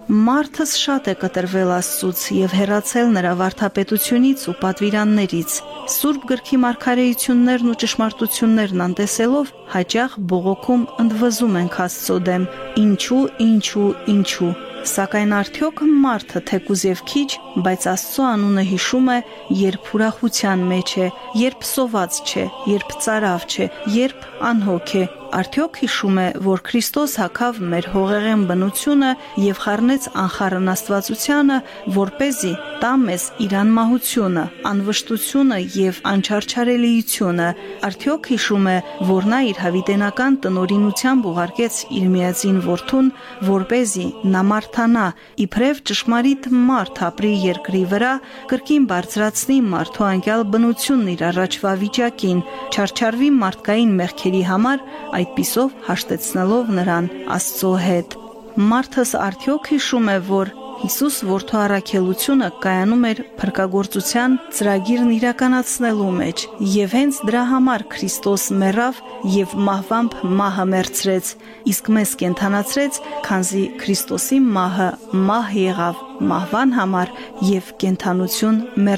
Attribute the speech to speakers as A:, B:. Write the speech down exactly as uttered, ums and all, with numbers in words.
A: Մարդս շատ է կտրվել Աստծուց եւ հեռացել նրա վարդապետությունից ու պատվիրաններից։ Սուրբ գրքի մարգարեություններն ու ճշմարտություններն անտեսելով հաճախ բողոքում ընդվզում ենք Աստծո դեմ. ինչու, ինչու, ինչու։ Սակայն արդյոք մարդը թեկուզ եւ քիչ, բայց Աստծո անունը հիշում է, երբ ուրախության մեջ է, երբ սոված չէ, երբ ծարավ չէ, երբ անհոգ է, արդյոք հիշում է, որ Քրիստոս հագավ մեր հողեղեն բնությունը եւ խառնեց անխառն Աստվածությանը, որպեսզի տա մեզ իր անմահությունը, անվշտությունը եւ անչարչարելիությունը, արդյոք հիշում է, որ նա իր հավիտենական տնօրինությամբ ուղարկեց իր միածին որդուն, որպեսզի նա մարդանա, իբրև ճշմարիտ մարդ ապրի երկրի վրա, կրկին բարձրացնի մարդու անկյալ բնությունն իր առաջվա վիճակին, չարչարվի մարդկային մեղքերի համար, այդպիսով հաշտեցնելով նրան Աստծո հետ։ Մարդս արդյոք հիշում է, որ Հիսուս որդու առաքելությունը կայանում էր փրկagorցության ծրագիրն իրականացնելու մեջ, եւ հենց դրա համար Քրիստոս մեռավ եւ մահվամբ մահը մերցրեց, իսկ մեզ կենդանացրեց, քանզի Քրիստոսի մահը մահ եղավ մահվան համար եւ կենդանություն մեր